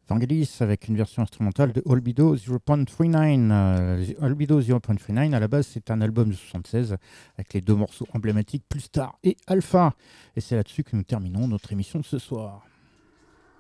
Vangelis avec une version instrumentale de Albedo 0.39. Albedo 0.39, à la base, c'est un album de 76 avec les deux morceaux emblématiques Plus Tard et Alpha. Et c'est là-dessus que nous terminons notre émission de ce soir.